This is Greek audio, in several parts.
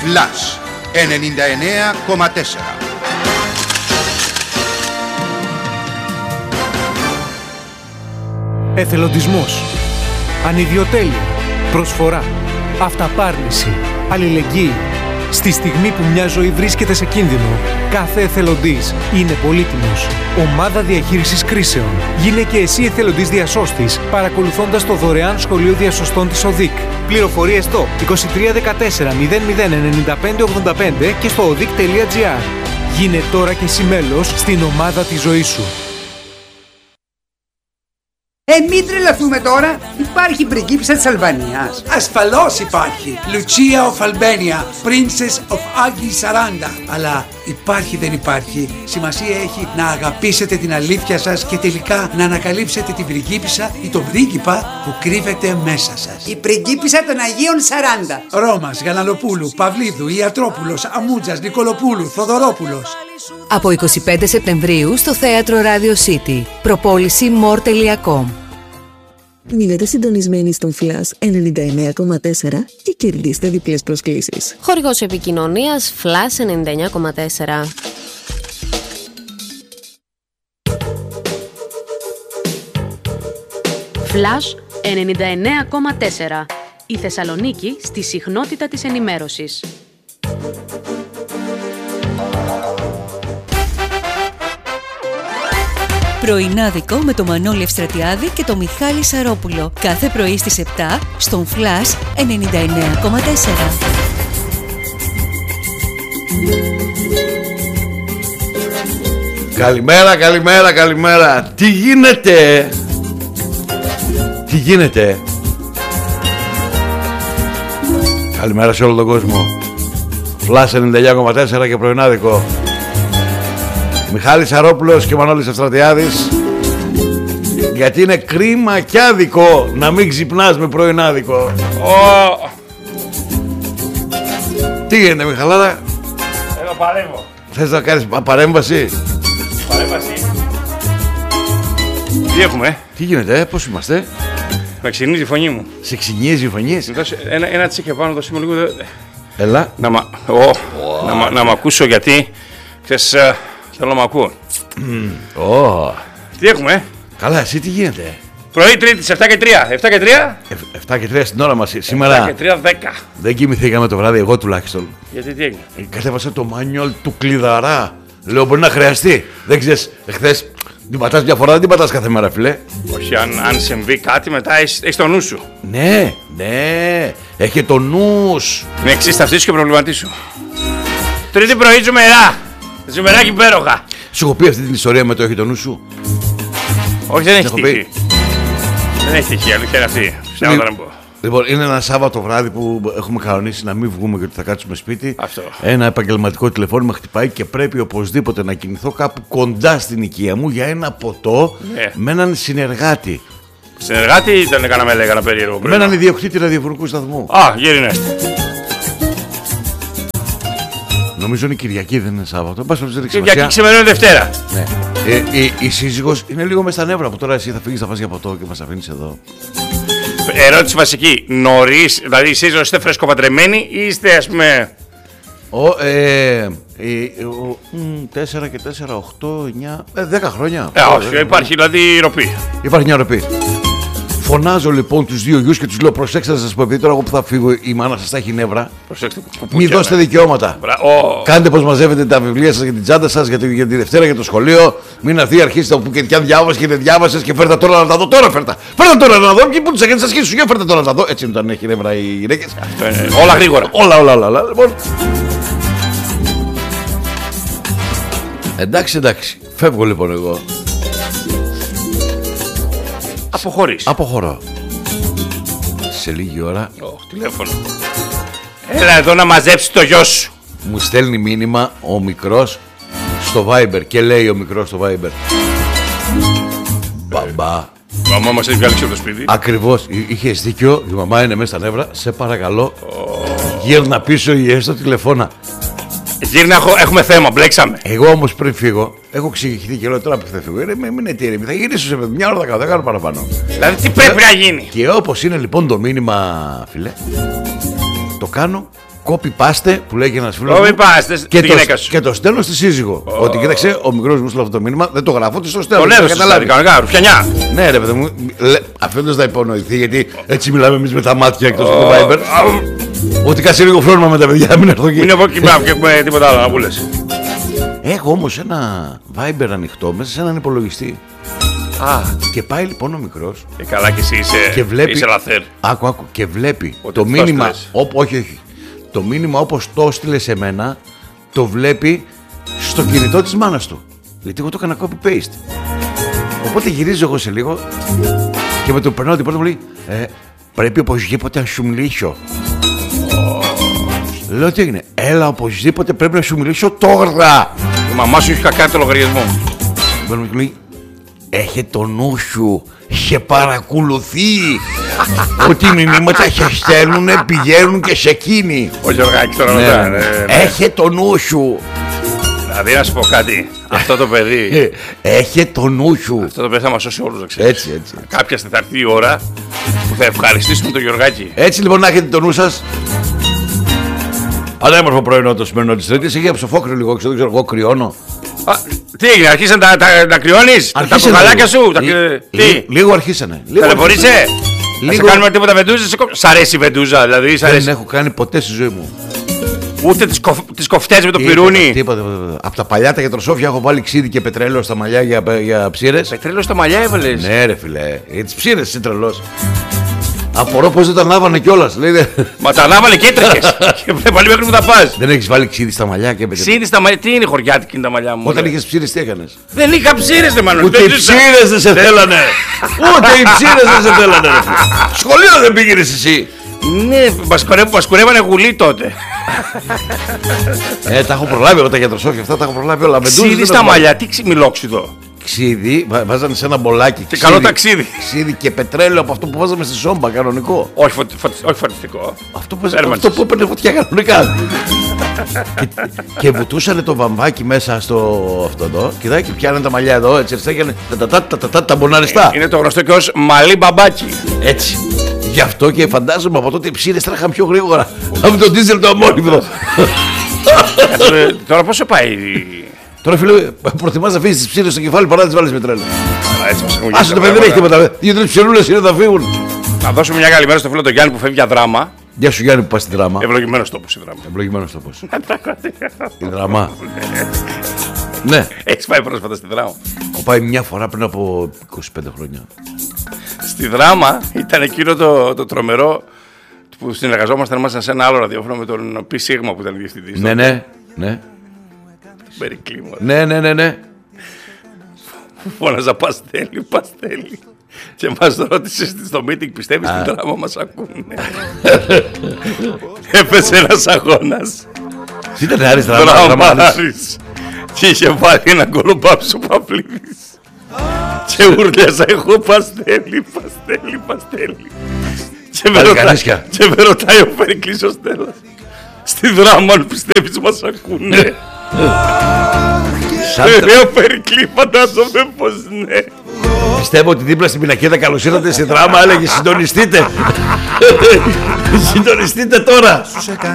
Flash 99,4. Εθελοντισμός, ανιδιοτέλεια, προσφορά, αυταπάρνηση, αλληλεγγύη. Στη στιγμή που μια ζωή βρίσκεται σε κίνδυνο, κάθε εθελοντής είναι πολύτιμος. Ομάδα διαχείρισης κρίσεων. Γίνε και εσύ εθελοντής διασώστης, παρακολουθώντας το δωρεάν σχολείο διασωστών της ΟΔΙΚ. Πληροφορίες στο 2314 00 95 85 και στο odic.gr. Γίνε τώρα και εσύ μέλος στην ομάδα της ζωής σου. Μην τρελαθούμε τώρα. Υπάρχει πριγκίπισσα της Αλβανίας. Ασφαλώς υπάρχει. Lucia of Albania, Princess of Agi 40. Αλλά υπάρχει δεν υπάρχει. Σημασία έχει να αγαπήσετε την αλήθεια σας και τελικά να ανακαλύψετε την πριγκίπισσα ή τον πρίγκιπα που κρύβεται μέσα σας. Η πριγκίπισσα των Αγίων 40. Ρώμας, Γαλανοπούλου, Παυλίδου, Ιατρόπουλος, Αμούτζας, Νικολοπούλου, Θοδωρόπουλος. Από 25 Σεπτεμβρίου στο θέατρο Radio City. Προπόληση more.com. Μείνετε συντονισμένοι στον Flash 99,4 και κερδίστε διπλές προσκλήσεις. Χορηγός επικοινωνίας Flash 99,4. Flash 99,4. Η Θεσσαλονίκη στη συχνότητα της ενημέρωσης. Πρωινάδικο με το Μανώλη Ευστρατιάδη και το Μιχάλη Σαρόπουλο. Κάθε πρωί στις 7 στον Flash 99,4. Καλημέρα, καλημέρα, καλημέρα. Τι γίνεται? Τι γίνεται? Καλημέρα σε όλο τον κόσμο. Flash 99,4 και πρωινάδικο. Μιχάλης Σαρόπουλος και Μανώλης Ευστρατιάδης. Γιατί είναι κρίμα και άδικο να μην ξυπνάς με πρωινάδικο. Τι γίνεται, Μιχαλάρα? Εδώ παρέμβω. Θες να κάνεις παρέμβαση? Παρέμβαση. Τι έχουμε? Τι γίνεται, πώς είμαστε? Με ξυνίζει η φωνή μου. Σε ξυνίζει η φωνή? Ένα τσίκι πάνω, δώσε μου λίγο. Έλα. Να μ' ακούσω γιατί χθες θέλω να μ' ακούω. Τι έχουμε? Καλά, εσύ τι γίνεται? Πρωί Τρίτη, 7 και 3. 7 και 3. 7 και 3 στην ώρα μας σήμερα. 7 και 3, 10. Δεν κοιμηθήκαμε το βράδυ, εγώ τουλάχιστον. Γιατί τι έγινε? Κατέβασα το μάνιουαλ του κλειδαρά. Λέω μπορεί να χρειαστεί. Δεν ξέρεις, εχθές την πατάς μια φορά, δεν την πατάς κάθε μέρα, φιλέ. Όχι, αν συμβεί κάτι μετά έχεις το νου σου. Ναι, έχει το νους. Με εξής ταυτίσου και προβληματίσου. Τρίτη πρωί τζουμερά. Ζουμεράκι υπέροχα. Σου έχω πει αυτή την ιστορία με το έχει το νου σου? Όχι, δεν έχει τύχει. Δεν έχει τύχει, αλήθεια είναι αυτή. Λοιπόν, είναι ένα Σάββατο βράδυ που έχουμε κανονίσει να μην βγούμε και ότι θα κάτσουμε σπίτι. Αυτό. Ένα επαγγελματικό τηλεφώνημα χτυπάει και πρέπει οπωσδήποτε να κινηθώ κάπου κοντά στην οικία μου για ένα ποτό με έναν συνεργάτη. Συνεργάτη ή δεν έκανα περίεργο? Με έναν ιδιοκτήτη ραδιοφωνικού σταθμού. Γυρινέστε. Νομίζω είναι Κυριακή, δεν είναι Σάββατο. Κυριακή ξημερώνει Δευτέρα. Ναι. Η σύζυγος είναι λίγο μες στα νεύρα που τώρα εσύ θα φύγεις, θα φας για ποτό και μας αφήνεις εδώ. Ερώτηση βασική. Νωρίς, δηλαδή η σύζυγος είστε φρεσκοπαντρεμένοι ή είστε ας πούμε... 4 και 4, 8, 9, 10 χρόνια. Όχι, υπάρχει δηλαδή ροπή. Υπάρχει μια ροπή. Φωνάζω λοιπόν τους δύο γιους και τους λέω: προσέξτε να σας πω, επειδή τώρα εγώ που θα φύγω η μάνα σας θα έχει νεύρα. Μην δώσετε δικαιώματα. Κάντε πως μαζεύετε τα βιβλία σας για την τσάντα σας, για τη Δευτέρα για το σχολείο. Μην έρθει αρχίσετε που και αν διάβασες και δεν διάβασες και φέρτε τώρα να τα δω. Τώρα φέρτε τώρα να δω. Και πού τους έχετε σας σχέση σου, για φέρτε τώρα να τα δω. Έτσι είναι όταν έχει νεύρα οι γυναίκες. Όλα γρήγορα. Όλα. Λοιπόν. Εντάξει. Φεύγω λοιπόν εγώ. Αποχωρώ. Σε λίγη ώρα. Τηλέφωνο. Έλα εδώ να μαζέψει το γιο σου. Μου στέλνει μήνυμα ο μικρός στο Viber και λέει ο μικρός στο Viber: μπαμπά. Μαμά μας έχει βγάλει από το σπίτι. Ακριβώς, είχες δίκιο. Η μαμά είναι μέσα στα νεύρα. Σε παρακαλώ, γύρνα πίσω ή έστω τηλεφώνα. Γύρνα, έχουμε θέμα, μπλέξαμε. Εγώ όμως πριν φύγω, έχω ξηγηθεί και λέω τώρα που θα φύγω. Μην είναι τύριμη, θα γυρίσω σε μια ώρα, θα κάνω παραπάνω. Δηλαδή τι πρέπει να γίνει? Και όπως είναι λοιπόν το μήνυμα, φιλέ, το κάνω Copy-paste που λέγει ένας φίλος μου. Copy-paste τη γυναίκα σου. Και το στέλνω στη σύζυγο. Ότι κοίταξε, ο μικρός μου στέλνει αυτό το μήνυμα, δεν το γράφω, το στέλνω. Τον έδωσε κανονικά, ρουφιανιά. Ναι, ρε παιδί μου, αφήνοντας να υπονοηθεί, γιατί έτσι μιλάμε εμείς με τα μάτια εκτός από το Viber. Ότι κάτσε λίγο φρόνημα με τα παιδιά, μην έρθω εκεί. Μην έχω και τίποτα άλλο να μου λες. Έχω όμως ένα Viber ανοιχτό μέσα σε έναν υπολογιστή. Και πάει λοιπόν ο μικρός. Καλά, και εσύ είσαι λαθέρ. Άκου, και βλέπει το μήνυμα. Όχι. Το μήνυμα όπως το έστειλε σε μένα, το βλέπει στο κινητό της μάνας του. Γιατί εγώ το έκανα copy-paste. Οπότε γυρίζω εγώ σε λίγο και με το περνάω την πόρτα μου λέει πρέπει οπωσδήποτε να σου μιλήσω. Λέω τι έγινε? Έλα, οπωσδήποτε πρέπει να σου μιλήσω τώρα. Η μαμά σου έχει κακά το λογαριασμό. Μπαίνω και λέει έχε το νου σου, σε παρακολουθεί. Ότι οι μηνύματα σε στέλνουν, πηγαίνουν και σε εκείνη. Ο Γιωργάκης τώρα έχε το νου σου. Δηλαδή να σου πω κάτι, αυτό το παιδί έχε το νου σου. Αυτό το παιδί θα μας σώσει όλους, να ξέρεις. Έτσι. Κάποια θα έρθει η ώρα που θα ευχαριστήσουμε τον Γιωργάκη. Έτσι λοιπόν να έχετε το νου σας. Πανέμορφο πρωινό το σημερινό της Τρίτης. Είχε ψοφόκριο λίγο, δεν ξέρω, εγώ κρυώνω. Τι έγινε, άρχισαν να κρυώνεις? Τα κουκαλάκια σου? Λίγο αρχίσανε. Ταλαιπωρείσαι? Θα σε κάνουμε τίποτα βεντούζα? Σ' αρέσει η βεντούζα, δηλαδή? Δεν έχω κάνει ποτέ στη ζωή μου. Ούτε τις κοφτές με το πυρούνι? Τίποτα. Από τα παλιά τα γιατροσόφια έχω βάλει ξύδι και πετρέλαιο στα μαλλιά για ψήρες. Πετρέλαιο στα μαλλιά έβαλες? Ναι ρε φιλέ, για τις ψήρες είσαι τρελός. Απορώ πως δεν τα ανάβανε κιόλας. Μα τα ανάβανε και έτρεχες. Και πάλι μέχρι που θα πας. Δεν έχεις βάλει ξύδι στα μαλλιά και πετρέλαιο? Ξύδι στα μαλλιά, τι είναι χωριάτικη τα μαλλιά μου? Όταν είχες ψήρες τι έκανες? Δεν είχα ψήρες, δεν μάλλον. Ούτε οι ψήρες δεν σε θέλανε. Ούτε οι ψήρες δεν σε θέλανε. Σχολείο δεν πήγαινες εσύ? Ναι, μας κουρεύανε γουλή τότε. Τα έχω προλάβει εγώ τα γιατροσόφια αυτά, τα έχω προλάβει όλα. Ξύδι στα μαλλιά, τι μιλόξιδο? Ξύδι, βάζανε σε ένα μπολάκι. Και καλό ταξίδι. Ξύδι και πετρέλαιο από αυτό που βάζαμε στη σόμπα, κανονικό. Όχι φορτιστικό. Αυτό που έπαιρνε φωτιά κανονικά. Και βουτούσανε το βαμβάκι μέσα στο αυτό εδώ. Κοιτάει και πιάνανε τα μαλλιά εδώ, έτσι έρθανε τα μποναριστά. Είναι το γνωστό και ως μαλλί μπαμπάκι. Έτσι. Γι' αυτό και φαντάζομαι από τότε οι ψήρες τρέχαν πιο γρήγορα από τον δίζελ το αμόνιμο. Τώρα πόσο πάει? Τώρα φίλε, προτιμάς να αφήσεις τις ψήρες στο κεφάλι παρά να τις βάλεις με τρέλα. Άσε το παιδί δεν έχει τίποτα. Οι τρεις ψηρούλες είναι θα φύγουν. Να δώσουμε μια καλημέρα στο φίλο τον Γιάννη που φεύγει για δράμα. Γεια σου Γιάννη που πας στη δράμα. Ευλογημένος τόπος η δράμα. Ευλογημένος τόπος. Η δράμα. Ναι. Έχεις πάει πρόσφατα στη δράμα? Έχω πάει μια φορά πριν από 25 χρόνια. Στη δράμα ήταν εκείνο το τρομερό που συνεργαζόμασταν μέσα σε ένα άλλο ραδιόφωνο με τον Π. Σίγμα που ήταν διευθυντής. Ναι. Περικλή. Ναι. Φώναζα Παστέλη. Και μας ρώτησε στο meeting, πιστεύεις στην δράμα μας ακούνε? Έπεσε ένας αγώνας. Ήταν Άρης Δραμάρης. Και είχε βάλει έναν κολοπάψο Παυλίδης. Και ουρλιάζα εγώ Παστέλη. Και με ρωτάει ο Περικλής ο Στέλλας, στη δράμα αν πιστεύεις μας ακούνε? Ο Περικλή φαντάζομαι πως ναι. Πιστεύω ότι δίπλα στην πινακίδα καλώς ήρθατε στη δράμα έλεγε συντονιστείτε. Συντονιστείτε τώρα.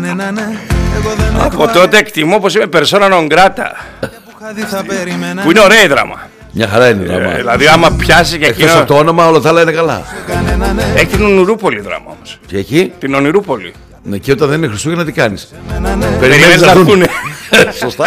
Από τότε εκτιμώ πως είμαι persona non grata. Που είναι ωραία η δράμα. Μια χαρά είναι η δράμα. Δηλαδή άμα πιάσει και εκείνο. Εκτός από το όνομα όλα τα άλλα είναι καλά. Έχει την Ονειρούπολη η δράμα όμως. Και εκεί? Την Ονειρούπολη. Ναι, και όταν δεν είναι Χριστούγεννα τι κάνεις? Περιμένεις να έρθουνε. Σωστά.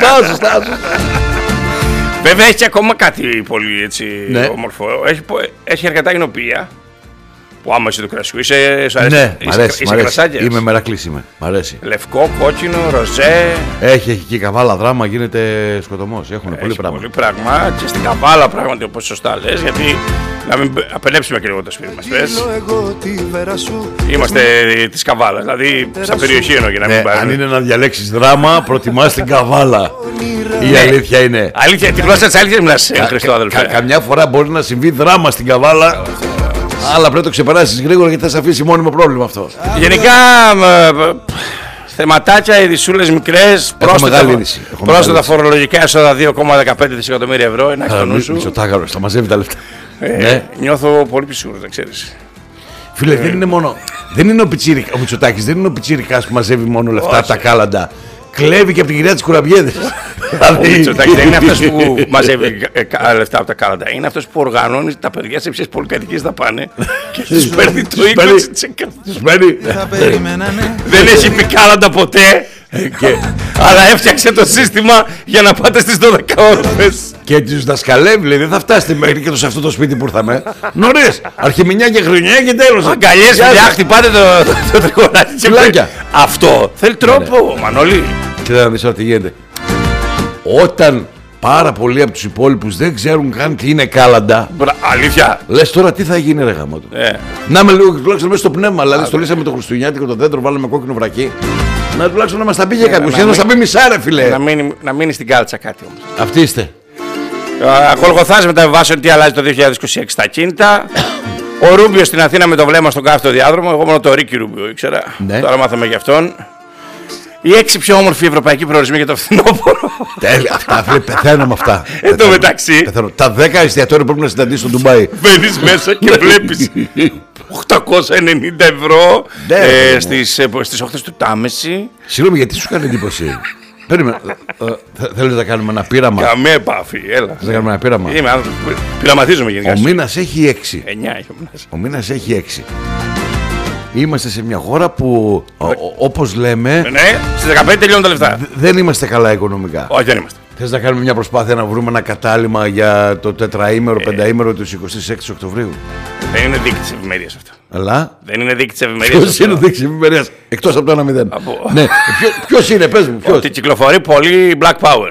Βέβαια έχει ακόμα κάτι πολύ έτσι όμορφο. Έχει αρκετά εινοποιία. Που άμα είσαι του κρασιού είσαι κρασάκιας. Είμαι μερακλής είμαι. Μ' αρέσει. Λευκό, κόκκινο, ροζέ. Έχει και καβάλα δράμα, γίνεται σκοτωμός. Έχουν πολύ πράγμα. Πολύ πράγμα. Και στην καβάλα πράγματι όπως σωστά λες. Γιατί να μην απελέψουμε και λίγο το σπίτι μας. Είμαστε της καβάλας. Δηλαδή στα περιοχή εννοώ για να μην πάρουμε. Αν είναι να διαλέξεις δράμα, προτιμάς την καβάλα. Η αλήθεια είναι. Αλήθεια, τη γλώσσα της αλήθειας μιλάς, Χριστό αδελφέ. Καμιά φορά μπορεί να συμβεί δράμα στην καβάλα. Αλλά πρέπει να το ξεπεράσεις γρήγορα γιατί θα σε αφήσει μόνιμο πρόβλημα αυτό. Γενικά θεματάκια, ειδισούλες μικρές, πρόσθετα φορολογικά έσοδα 2,15 δισεκατομμύρια ευρώ. Ένα εκ των νου σου. Μισοτάκαρος, θα μαζεύει τα λεφτά. Νιώθω πολύ πισούρος, δεν ξέρεις. Φίλε, δεν είναι μόνο. Δεν είναι ο Μητσοτάκης, δεν είναι ο Πιτσιρικάς που μαζεύει μόνο λεφτά από τα κάλαντα. Κλέβει και από την κυρία της Κουραμπιέδης. Ο Μητσοτάκης δεν είναι αυτός που μαζεύει λεφτά από τα κάλαντα. Είναι αυτός που οργανώνει τα παιδιά σε ποιες πολυκατοικίες θα πάνε και τους παίρνει το 20%. Τους παίρνει. Δεν έχει πει κάλαντα ποτέ. Αλλά έφτιαξε το σύστημα για να πάτε στις 12 ώρες. Και τους δασκαλεύει, λέει, δεν θα φτάσετε μέχρι και σε αυτό το σπίτι που ήρθαμε. Νωρίς, αρχιμηνιά και χρονιά και τέλος. Αγκαλιές, φιλιά, χτυπάτε το τριγωνάκι. Φιλάκια. Αυτό θέλει τρόπο, Μανώλη. Κοίτα να δεις τι γίνεται. Όταν πάρα πολλοί από τους υπόλοιπους δεν ξέρουν καν τι είναι κάλαντα. Αλήθεια. Λες τώρα τι θα γίνει, ρε γαμότο. Να είμαι λίγο τουλάχιστον μέσα στο πνεύμα. Δηλαδή, στολίσαμε το Χριστουγεννιάτικο το δέντρο, βάλαμε κόκκινο βρακί. Να τουλάχιστον να μας τα πει για κάποιος. Να μας τα πει μισά, ρε φιλέ. Να μείνει στην κάλτσα κάτι όμως. Αυτοί είστε. Γολγοθάς μεταβιβάσεων τι αλλάζει το 2026 στα κίνητα. Ο Ρούμπιο στην Αθήνα με το βλέμμα στον κάθετο διάδρομο. Εγώ μόνο το Ρίκι Ρούμπιο ήξερα. Ναι. Τώρα μάθαμε για αυτόν. Οι 6 πιο όμορφοι ευρωπαϊκοί προορισμοί για το φθινόπωρο. Τέλεια, αυτά πεθαίνω με αυτά. Εν τω μεταξύ. Τα 10 εστιατόρια πρέπει να συναντήσει στο Ντουμπάι. Μπαίνεις μέσα και βλέπεις 890 ευρώ στις όχθες του Τάμεση. Συγγνώμη, γιατί σου κάνει εντύπωση. Περίμενα. Θέλετε να κάνουμε ένα πείραμα? Καμία επάφη, έλα. Θέλετε να κάνουμε ένα πείραμα? Πειραματίζουμε γενικά. Ο μήνας έχει 6. 9 έχει ο μήνας. Ο μήνας έχει 6. Είμαστε σε μια χώρα που, όπως λέμε... Ναι, στις 15 τελειώνουν τα λεφτά. Δεν είμαστε καλά οικονομικά. Όχι, δεν είμαστε. Θες να κάνουμε μια προσπάθεια να βρούμε ένα κατάλημα για το τετραήμερο, πενταήμερο του 26 Οκτωβρίου? Δεν είναι δίκτυ της ευημερίας αυτό. Αλλά... Δεν είναι δίκτυ της ευημερίας. Ποιος είναι δίκτυ της ευημερίας? Εκτός από το 1-0. Ναι. Ποιος είναι, πες μου, ποιος? Ότι κυκλοφορεί πολύ Black Power.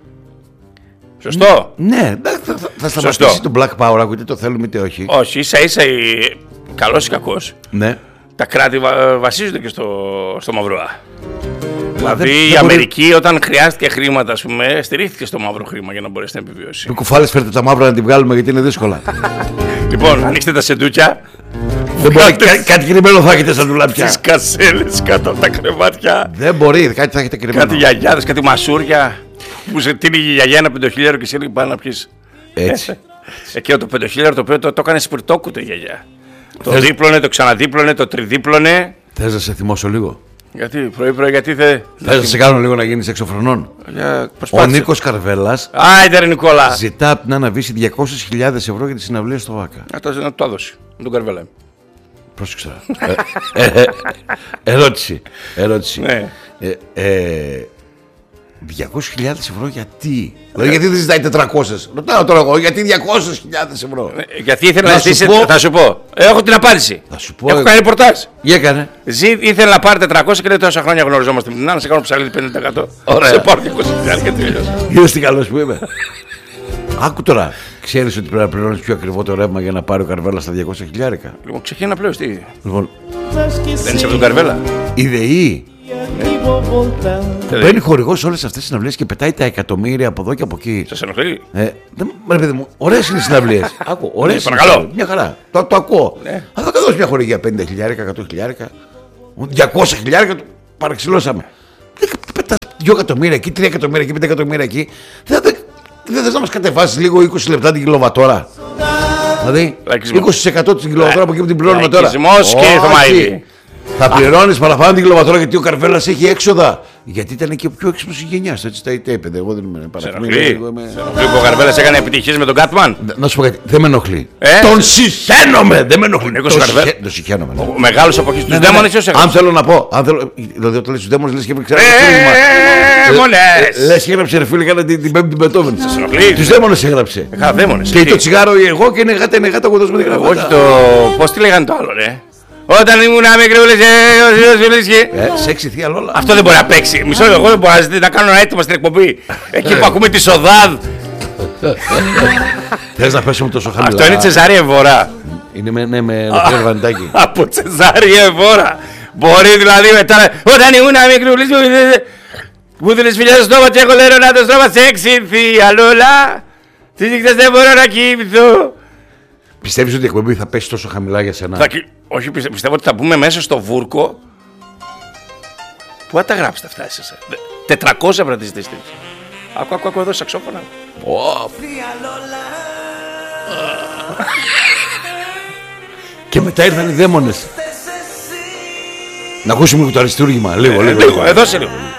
Σωστό. Ναι, θα σταματήσει το Black Power, είτε το θέλουμε είτε όχι. Όχι, ίσα ίσα καλός ή κακός. Ναι. Τα κράτη βασίζονται και στο μαυρό. Δηλαδή η Αμερική όταν χρειάστηκε χρήματα, ας πούμε, στηρίχθηκε στο μαύρο χρήμα για να μπορέσει να επιβιώσει. Με κουφάλες φέρτε τα μαύρα να την βγάλουμε γιατί είναι δύσκολα. Λοιπόν, ανοίξτε τα σεντούκια. Δεν μπορεί, κάτι κρυμμένο θα έχετε σαν ντουλάπια. Τις κασέλες κάτω από τα κρεβάτια. Δεν μπορεί, κάτι θα έχετε κρυμμένο. Κάτι γιαγιάδες, κάτι μασούρια. Που σε τίνηγε η γιαγιά ένα 5.000 και εσύ έλεγε πάνε να πιεις. Έτσι. Εκείνο το 5.000 το οποίο το έκανε σπιρτόκουτο η γιαγιά. Το δίπλωνε, το ξαναδίπλωνε, το τριδίπλωνε. Θες να σε θυμώσω λίγο? Γιατί πρωί, γιατί θες να σε κάνω λίγο να γίνεις εξωφρενών? Ο Νίκος Καρβέλας Άιντε ρε Νικόλα ζητά από την Άννα Βύση 200.000 ευρώ για τη συναυλία στο ΒΑΚΑ. Να το έδωσε με τον Καρβέλα. Πρόσεξα. Ερώτηση. Ναι. 200.000 ευρώ γιατί? Δηλαδή γιατί δεν ζητάει 400? Ρωτάω τώρα εγώ, γιατί 200.000 ευρώ? Γιατί ήθελε να ζητήσει. Θα σου πω. Έχω την απάντηση. Έχω κάνει ρεπορτάζ. Τι έκανε? Ήθελε να πάρει 400 και λέει τόσα χρόνια γνωριζόμαστε με την Άννα. Σε κάνω ψαλίδι 50%. Ωραία. Σε πάρω 20.000 και τελειώσει. Είδες τι καλός που είμαι. Άκου τώρα. Ξέρεις ότι πρέπει να πληρώνεις πιο ακριβό το ρεύμα για να πάρει ο Καρβέλα στα 200.000? Λοιπόν, ξεκινά πλέον τι. Λοιπόν, δεν είσαι από τον Καρβέλα. Η ΔΕΗ παίρνει χορηγός σε όλες αυτές τις συναυλίες και πετάει τα εκατομμύρια από εδώ και από εκεί. Σας ενοχλεί? Ρε παιδί μου, ωραίες είναι οι συναυλίες. Άκου, ωραίες. Παρακαλώ. Μια χαρά. Το ακούω. Αν θα δώσει μια χορηγία 50.000, 100.000, 200.000, παραξηλώσαμε. Πετάς 2 εκατομμύρια εκεί, 3 εκατομμύρια εκεί, 5 εκατομμύρια εκεί. Δεν θες να μας κατεβάσεις λίγο 20 λεπτά την κιλοβατόρα? Δηλαδή 20% την κιλοβατόρα από εκεί που την πληρώνουμε τώρα. Λαϊκισμός και Θωμαίδη. Θα πληρώνεις παραπάνω την κιλοβατόρα γιατί ο Καρβέλας έχει έξοδα. Γιατί ήταν και ο πιο έξυπνος γενιάς. Έτσι τα είπε. Εγώ δεν είμαι παρακαλώ. Σε ενοχλεί που ο Καρβέλας έκανε επιτυχίες με τον Κάτμαν? Να σου πω κάτι. Δεν με ενοχλεί. Τον συχαίνομαι. Δεν με ενοχλεί. Τον συχαίνομαι. Ο μεγάλος από εκεί στους δαίμονες ποιος έκανε? Αν θέλω να πω. Δηλαδή όταν λες στους δαίμονες λες και μην ξέρω. Λες και έγραψε ρε φίλε κάνα την πέμπτη Μπετόβεν. Σας ενοχλεί? Τους δαίμονες έγραψε. Και το τσιγάρο εγώ και είναι γάτα εγώ δώσουμε την γραφάτα. Όχι το... Πώς τι λέγανε το άλλο ρε? Όταν ήμουν μικρούλης, σεξι θεία Λόλα. Αυτό δεν μπορεί να παίξει. Μισό λεπτό, εγώ δεν μπορώ να κάνω ένα έτοιμο στην εκπομπή. Εκεί που ακούμε τη Σοδάδ. Θες να πέσουμε τόσο χαμηλά? Αυτό είναι Τσεζάρια Εβορά. Είναι με Λοφιέρ Βαντάκη. Από Τσεζάρια Εβορά. Μπορεί δηλαδή μετά. Όταν ήμουν μικρούλης, μου δίνεις φιλιά στο στόμα και έχω λέω να το στόμα σεξι θεία Λόλα. Τις νύχτες δεν μπορώ να κοιμηθώ. Πιστεύεις ότι η εκπομπή θα πέσει τόσο χαμηλά για σένα? Όχι, πιστεύω ότι θα μπούμε μέσα στο βούρκο. Πού θα τα γράψετε αυτά εσείς? 400 πρέπει να τη ζητήσετε. Άκου εδώ σαξόφωνα. Και μετά ήρθαν οι δαίμονες. Να ακούσουμε λίγο το αριστούργημα. Λίγο. Εδώ σε λίγο.